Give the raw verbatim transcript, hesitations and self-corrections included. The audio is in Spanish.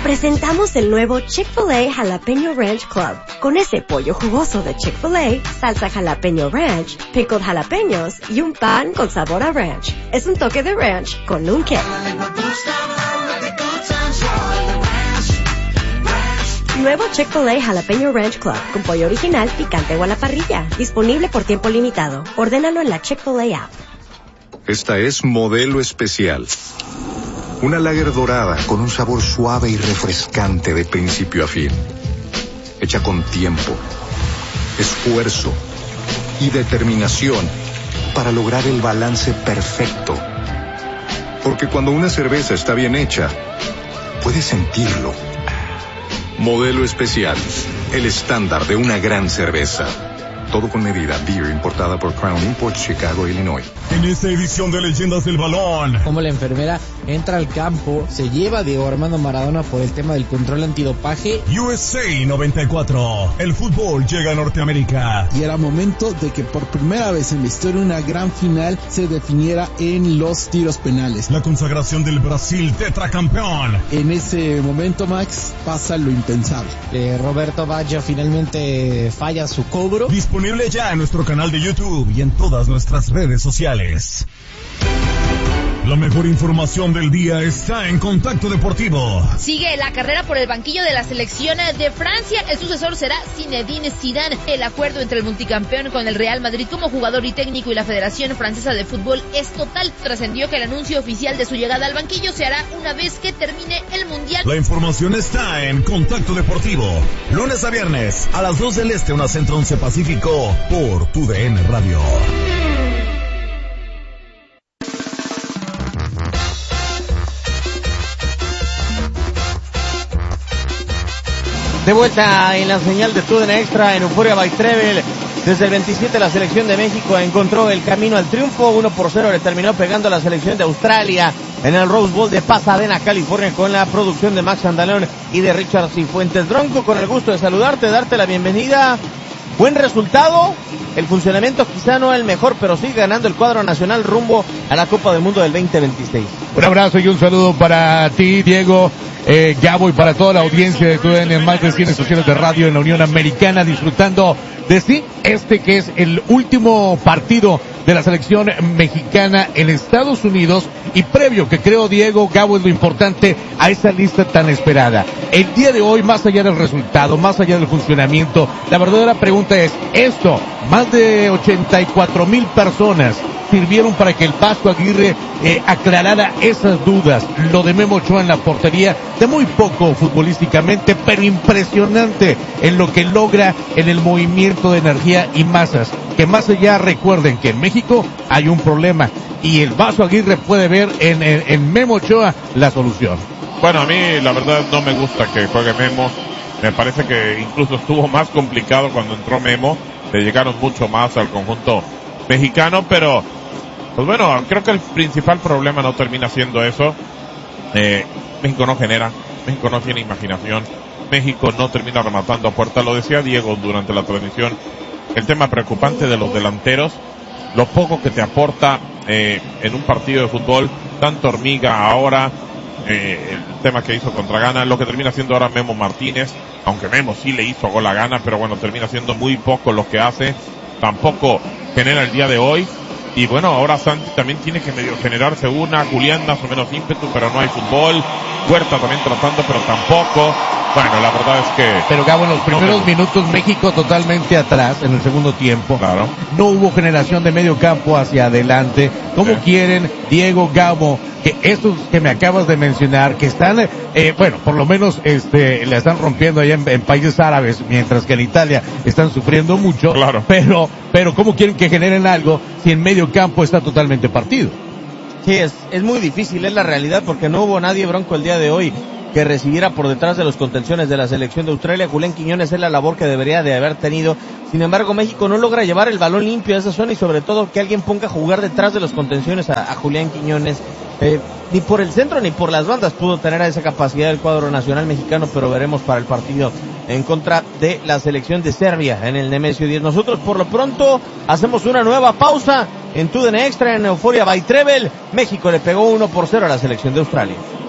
Presentamos el nuevo Chick-fil-A Jalapeño Ranch Club. Con ese pollo jugoso de Chick-fil-A, salsa jalapeño ranch, pickled jalapeños y un pan con sabor a ranch. Es un toque de ranch con un kick. Nuevo Chick-fil-A Jalapeño Ranch Club con pollo original, picante o a la parrilla. Disponible por tiempo limitado. Ordénalo en la Chick-fil-A app. Esta es Modelo Especial. Una lager dorada con un sabor suave y refrescante de principio a fin. Hecha con tiempo, esfuerzo y determinación para lograr el balance perfecto. Porque cuando una cerveza está bien hecha, puedes sentirlo. Modelo Especial, el estándar de una gran cerveza. Todo con medida. Beer importada por Crown Imports, Chicago, Illinois. En esta edición de Leyendas del Balón, como la enfermera entra al campo, se lleva a Diego Armando Maradona por el tema del control antidopaje. U S A noventa y cuatro, el fútbol llega a Norteamérica. Y era momento de que por primera vez en la historia una gran final se definiera en los tiros penales. La consagración del Brasil tetracampeón. En ese momento, Max, pasa lo impensable. Eh, Roberto Baggio finalmente falla su cobro. Disponible ya en nuestro canal de YouTube y en todas nuestras redes sociales. La mejor información del día está en Contacto Deportivo. Sigue la carrera por el banquillo de la selección de Francia. El sucesor será Zinedine Zidane. El acuerdo entre el multicampeón con el Real Madrid como jugador y técnico y la Federación Francesa de Fútbol es total. Trascendió que el anuncio oficial de su llegada al banquillo se hará una vez que termine el Mundial. La información está en Contacto Deportivo. Lunes a viernes a las dos del Este, una Centro once Pacífico por Tu D N Radio. De vuelta en la señal de T U D N Extra en Euphoria by Treble. Desde el veintisiete la selección de México encontró el camino al triunfo. uno por cero le terminó pegando a la selección de Australia en el Rose Bowl de Pasadena, California, con la producción de Max Andalón y de Richard Cifuentes. Bronco, con el gusto de saludarte, darte la bienvenida. Buen resultado, el funcionamiento quizá no el mejor, pero sigue ganando el cuadro nacional rumbo a la Copa del Mundo del veinte veintiséis. Un abrazo y un saludo para ti, Diego, eh, Gabo, y para toda la audiencia de T U D N en más de cien estaciones de radio en la Unión Americana, disfrutando de sí, este que es el último partido de la selección mexicana en Estados Unidos, y previo, que creo, Diego, Gabo, es lo importante, a esa lista tan esperada. El día de hoy, más allá del resultado, más allá del funcionamiento, la verdadera pregunta es, esto, más de ochenta y cuatro mil personas sirvieron para que el Vasco Aguirre eh, aclarara esas dudas. Lo de Memo Ochoa en la portería, de muy poco futbolísticamente, pero impresionante en lo que logra en el movimiento de energía y masas. Que más allá, recuerden que en México hay un problema y el Vasco Aguirre puede ver en, en, en Memo Ochoa la solución. Bueno, a mí la verdad no me gusta que juegue Memo. Me parece que incluso estuvo más complicado cuando entró Memo. Le llegaron mucho más al conjunto mexicano, pero pues bueno, creo que el principal problema no termina siendo eso. Eh, México no genera, México no tiene imaginación, México no termina rematando a puerta. Lo decía Diego durante la transmisión, el tema preocupante de los delanteros, lo poco que te aporta eh, en un partido de fútbol, tanto Hormiga ahora, eh, el tema que hizo contra Ghana, lo que termina haciendo ahora Memo Martínez, aunque Memo sí le hizo gol a Ghana, pero bueno, termina siendo muy poco lo que hace, tampoco genera el día de hoy. Y bueno, ahora Santi también tiene que medio generarse una, Julián más o menos ímpetu, pero no hay fútbol, Huerta también tratando, pero tampoco. Bueno, la verdad es que... Pero Gabo, en los primeros no minutos México totalmente atrás, en el segundo tiempo. Claro. No hubo generación de medio campo hacia adelante. ¿Cómo sí. quieren, Diego, Gabo, que estos que me acabas de mencionar, que están, eh, bueno, por lo menos este le están rompiendo allá en, en países árabes, mientras que en Italia están sufriendo mucho? Claro. Pero, pero ¿cómo quieren que generen algo si en medio campo está totalmente partido? Sí, es, es muy difícil, es la realidad, porque no hubo nadie, Bronco, el día de hoy que recibiera por detrás de los contenciones de la selección de Australia. Julián Quiñones es la labor que debería de haber tenido. Sin embargo, México no logra llevar el balón limpio a esa zona, y sobre todo que alguien ponga a jugar detrás de los contenciones a, a Julián Quiñones. Eh, ni por el centro ni por las bandas pudo tener esa capacidad el cuadro nacional mexicano, pero veremos para el partido en contra de la selección de Serbia en el Nemesio diez. Nosotros por lo pronto hacemos una nueva pausa en T U D N Extra en Euphoria by Treble. México le pegó uno por cero a la selección de Australia.